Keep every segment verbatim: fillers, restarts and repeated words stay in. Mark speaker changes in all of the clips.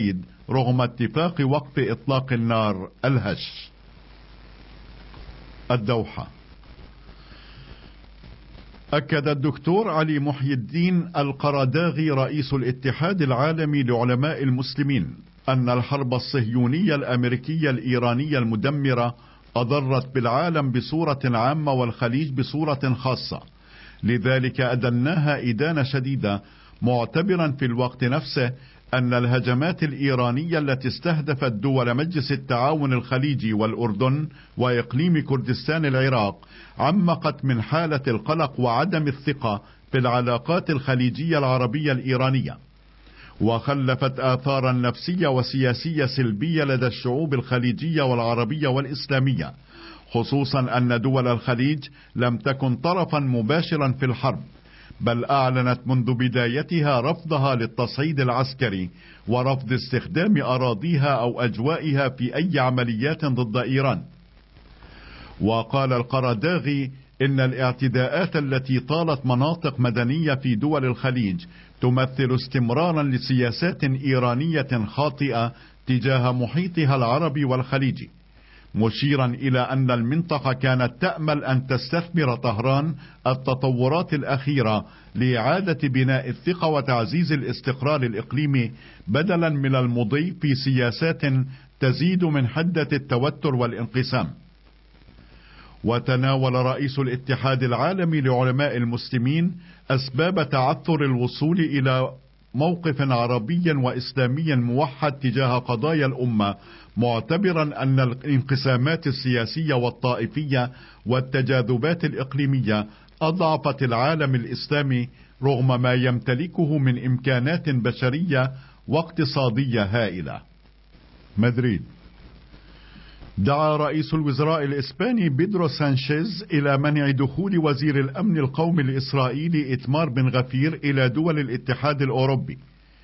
Speaker 1: التصعيد رغم اتفاق وقف إطلاق النار الهش. الدوحة. أكد الدكتور علي محي الدين القرداغي رئيس الاتحاد العالمي لعلماء المسلمين أن الحرب الصهيونية الأمريكية الإيرانية المدمرة أضرت بالعالم بصورة عامة والخليج بصورة خاصة، لذلك أدناها إدانة شديدة، معتبرا في الوقت نفسه أن الهجمات الإيرانية التي استهدفت دول مجلس التعاون الخليجي والأردن وإقليم كردستان العراق عمقت من حالة القلق وعدم الثقة في العلاقات الخليجية العربية الإيرانية، وخلفت آثارا نفسية وسياسية سلبية لدى الشعوب الخليجية والعربية والإسلامية، خصوصا أن دول الخليج لم تكن طرفا مباشرا في الحرب، بل أعلنت منذ بدايتها رفضها للتصعيد العسكري ورفض استخدام أراضيها أو أجوائها في أي عمليات ضد إيران. وقال القرداغي إن الاعتداءات التي طالت مناطق مدنية في دول الخليج تمثل استمرارا لسياسات إيرانية خاطئة تجاه محيطها العربي والخليجي، مشيرا إلى أن المنطقة كانت تأمل أن تستثمر طهران التطورات الأخيرة لإعادة بناء الثقة وتعزيز الاستقرار الإقليمي بدلا من المضي في سياسات تزيد من حدة التوتر والانقسام. وتناول رئيس الاتحاد العالمي لعلماء المسلمين أسباب تعثر الوصول إلى موقف عربي وإسلامي موحد تجاه قضايا الأمة، معتبرا أن الانقسامات السياسية والطائفية والتجاذبات الإقليمية أضعفت العالم الإسلامي رغم ما يمتلكه من إمكانات بشرية واقتصادية هائلة. مدريد. دعا رئيس الوزراء الإسباني بيدرو سانشيز إلى منع دخول وزير الأمن القومي الإسرائيلي إتمار بن غفير إلى دول الاتحاد الأوروبي.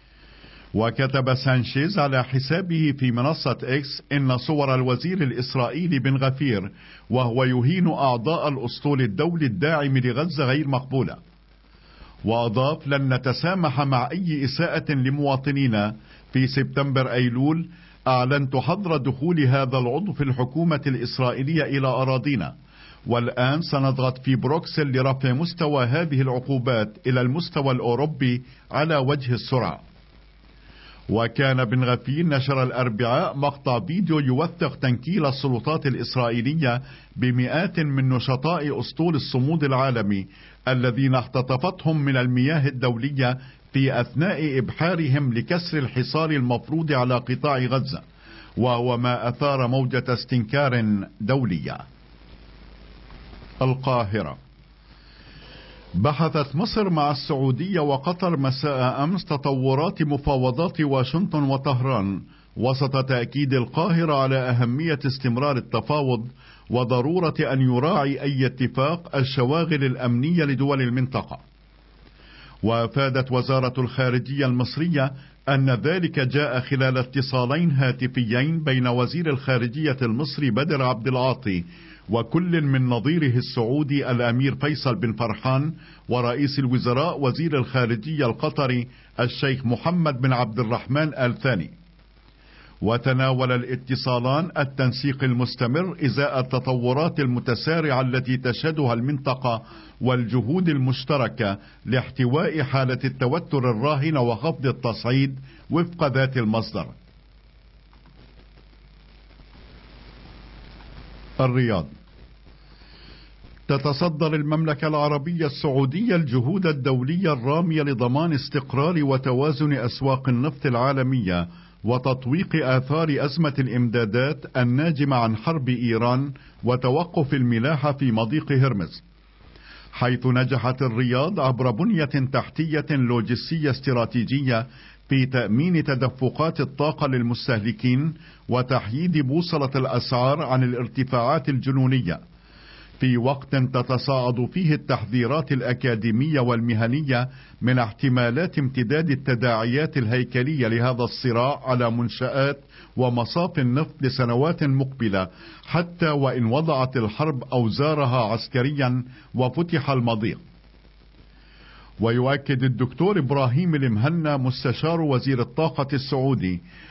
Speaker 1: وكتب سانشيز على حسابه في منصة إكس إن صور الوزير الإسرائيلي بن غفير وهو يهين أعضاء الأسطول الدولي الداعم لغزة غير مقبولة. وأضاف: لن نتسامح مع أي إساءة لمواطنينا. في سبتمبر أيلول أعلنت حظر دخول هذا العضو في الحكومة الإسرائيلية إلى أراضينا، والآن سنضغط في بروكسل لرفع مستوى هذه العقوبات إلى المستوى الأوروبي على وجه السرعة. وكان بن غفير نشر الأربعاء مقطع فيديو يوثق تنكيل السلطات الإسرائيلية بمئات من نشطاء أسطول الصمود العالمي الذين اختطفتهم من المياه الدولية في أثناء إبحارهم لكسر الحصار المفروض على قطاع غزة، وهو ما أثار موجة استنكار دولية. القاهرة. بحثت مصر مع السعودية وقطر مساء أمس تطورات مفاوضات واشنطن وطهران، وسط تأكيد القاهرة على أهمية استمرار التفاوض وضرورة أن يراعي أي اتفاق الشواغل الأمنية لدول المنطقة. وأفادت وزارة الخارجية المصرية أن ذلك جاء خلال اتصالين هاتفيين بين وزير الخارجية المصري بدر عبد العاطي وكل من نظيره السعودي الأمير فيصل بن فرحان ورئيس الوزراء وزير الخارجية القطري الشيخ محمد بن عبد الرحمن آل ثاني. وتناول الاتصالان التنسيق المستمر إزاء التطورات المتسارعة التي تشهدها المنطقة والجهود المشتركة لاحتواء حالة التوتر الراهنة وخفض التصعيد وفق ذات المصدر. الرياض. تتصدر المملكة العربية السعودية الجهود الدولية الرامية لضمان استقرار وتوازن أسواق النفط العالمية وتطويق آثار أزمة الإمدادات الناجمة عن حرب إيران وتوقف الملاحة في مضيق هرمز، حيث نجحت الرياض عبر بنية تحتية لوجستية استراتيجية في تأمين تدفقات الطاقة للمستهلكين وتحييد بوصلة الأسعار عن الارتفاعات الجنونية، في وقت تتصاعد فيه التحذيرات الأكاديمية والمهنية من احتمالات امتداد التداعيات الهيكلية لهذا الصراع على منشآت ومصاف النفط لسنوات مقبلة، حتى وإن وضعت الحرب أوزارها عسكريا وفتح المضيق. ويؤكد الدكتور إبراهيم المهنا مستشار وزير الطاقة السعودي